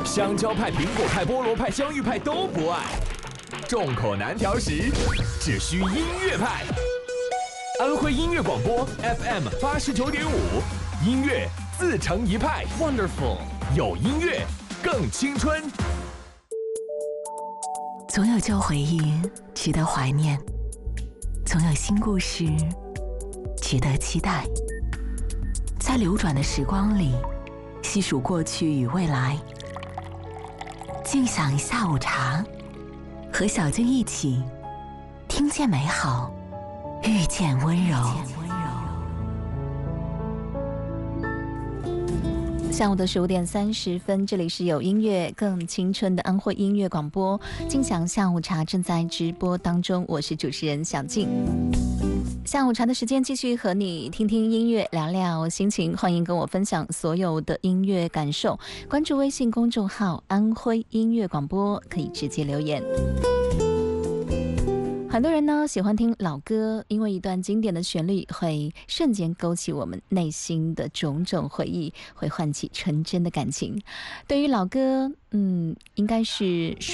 香蕉派、苹果派、菠萝派、香芋派都不爱，众口难调时，只需音乐派。安徽音乐广播 FM 89.5，音乐自成一派。Wonderful， 有音乐更青春。 总有旧回忆值得怀念，总有新故事值得期待。在流转的时光里，细数过去与未来，静享下午茶，和小静一起听见美好，遇见温柔。 下午的15点30分，这里是有音乐更青春的安徽音乐广播，静享下午茶正在直播当中，我是主持人小静。下午茶的时间，继续和你听听音乐，聊聊心情，欢迎跟我分享所有的音乐感受。关注微信公众号安徽音乐广播，可以直接留言。很多人呢喜欢听老歌，因为一段经典的旋律会瞬间勾起我们内心的种种回忆，会唤起纯真的感情。对于老歌，应该是